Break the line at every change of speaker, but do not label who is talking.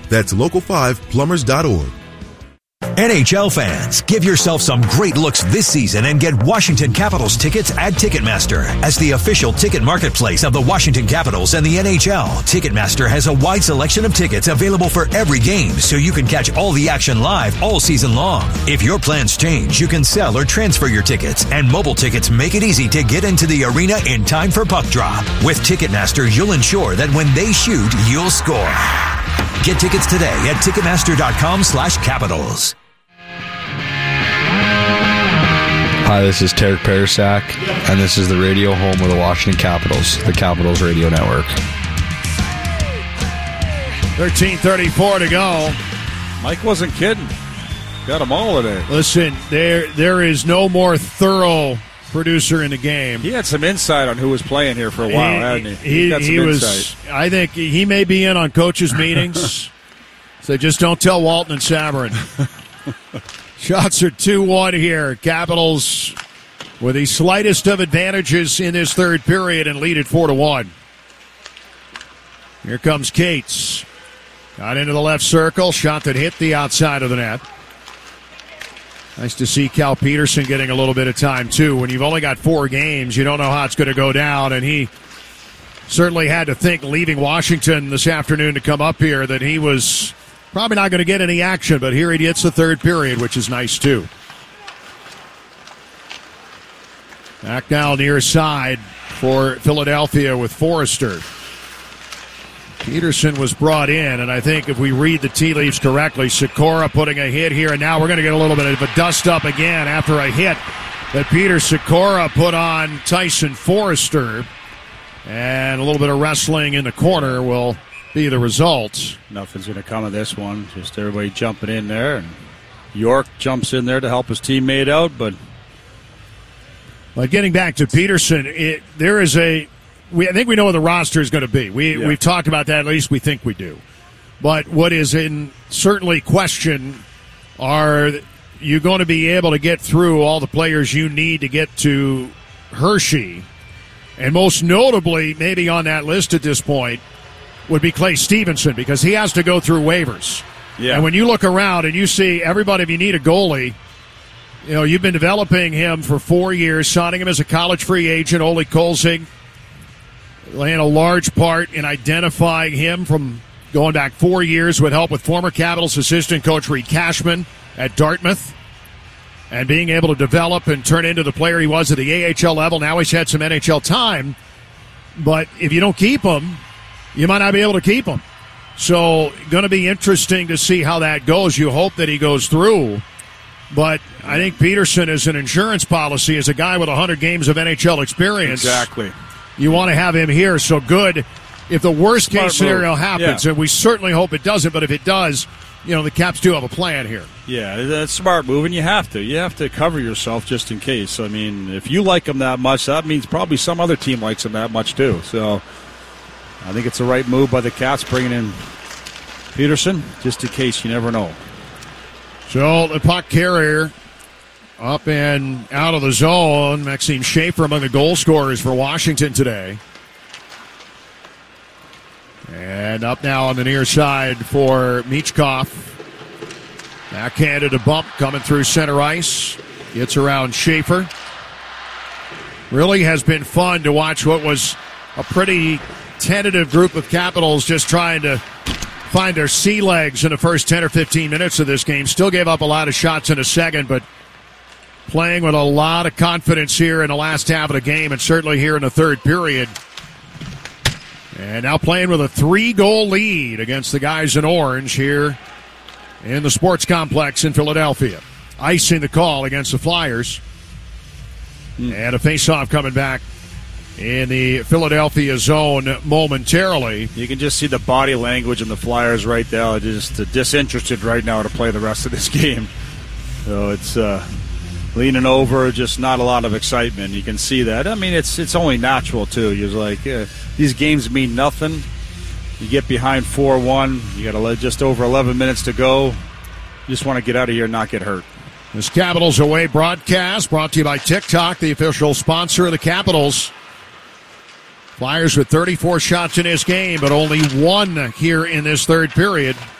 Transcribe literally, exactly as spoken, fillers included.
That's local five plumbers dot org.
N H L fans, give yourself some great looks this season and get Washington Capitals tickets at Ticketmaster. As the official ticket marketplace of the Washington Capitals and the N H L, Ticketmaster has a wide selection of tickets available for every game, so you can catch all the action live all season long. If your plans change, you can sell or transfer your tickets, and mobile tickets make it easy to get into the arena in time for puck drop. With Ticketmaster, you'll ensure that when they shoot, you'll score. Get tickets today at Ticketmaster.com slash Capitals.
Hi, this is Tarek Parasak, and this is the radio home of the Washington Capitals, the Capitals Radio Network.
thirteen thirty-four to go.
Mike wasn't kidding. Got them all today.
Listen, there there is no more thorough producer in the game.
He had some insight on who was playing here for a while, he, hadn't he?
He,
he, got some
he was.
insight.
I think he may be in on coaches' meetings. So just don't tell Walton and Savarin. Shots are two one here. Capitals with the slightest of advantages in this third period and lead at four to one. Here comes Cates. Got into the left circle. Shot that hit the outside of the net. Nice to see Cal Peterson getting a little bit of time, too. When you've only got four games, you don't know how it's going to go down. And he certainly had to think, leaving Washington this afternoon to come up here, that he was probably not going to get any action, but here he gets the third period, which is nice, too. Back now near side for Philadelphia with Forrester. Peterson was brought in, and I think if we read the tea leaves correctly, Sikora putting a hit here, and now we're going to get a little bit of a dust-up again after a hit that Peter Sikora put on Tyson Forrester. And a little bit of wrestling in the corner will be the result.
Nothing's going to come of this one. Just everybody jumping in there. And York jumps in there to help his teammate out. But
but getting back to Peterson, it, there is a we, – I think we know what the roster is going to be. We,
yeah.
We've talked about that. At least we think we do. But what is in certainly question are you going to be able to get through all the players you need to get to Hershey? And most notably, maybe on that list at this point, would be Clay Stevenson, because he has to go through waivers.
Yeah.
And when you look around and you see everybody, if you need a goalie, you know, you've been developing him for four years, signing him as a college free agent. Ole Kolzig playing a large part in identifying him from going back four years with help with former Capitals assistant coach Reed Cashman at Dartmouth, and being able to develop and turn into the player he was at the A H L level. Now he's had some N H L time. But if you don't keep him, you might not be able to keep him. So going to be interesting to see how that goes. You hope that he goes through. But I think Peterson is an insurance policy, as a guy with one hundred games of N H L experience.
Exactly.
You want to have him here. So good if the worst
Smart
case scenario
move.
happens,
Yeah.
and we certainly hope it doesn't, but if it does, you know, the Caps do have a plan here.
Yeah, that's a smart move, and you have to. You have to cover yourself just in case. I mean, if you like him that much, that means probably some other team likes him that much too. So I think it's the right move by the Caps, bringing in Peterson, just in case. You never know.
So the puck carrier up and out of the zone. Maxime Schaefer among the goal scorers for Washington today. And up now on the near side for Michkov. Backhanded a bump coming through center ice. Gets around Schaefer. Really has been fun to watch what was a pretty tentative group of Capitals just trying to find their sea legs in the first ten or fifteen minutes of this game. Still gave up a lot of shots in a second, but playing with a lot of confidence here in the last half of the game, and certainly here in the third period. And now playing with a three-goal lead against the guys in orange here in the sports complex in Philadelphia. Icing the call against the Flyers. Mm. And a face-off coming back in the Philadelphia zone momentarily.
You can just see the body language in the Flyers right now. They're just disinterested right now to play the rest of this game. So it's uh, leaning over, just not a lot of excitement. You can see that. I mean, it's it's only natural, too. You're like, uh, these games mean nothing. You get behind four one. You got to let just over eleven minutes to go. You just want to get out of here and not get hurt.
This Capitals Away broadcast brought to you by TikTok, the official sponsor of the Capitals. Flyers with thirty-four shots in this game, but only one here in this third period.